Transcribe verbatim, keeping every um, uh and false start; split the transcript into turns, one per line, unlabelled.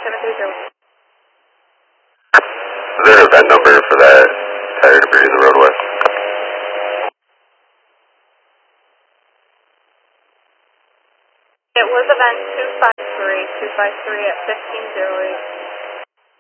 seven three zero.
Is there a event number for that tire debris in the roadway?
It was event two five three, two five three at fifteen oh eight.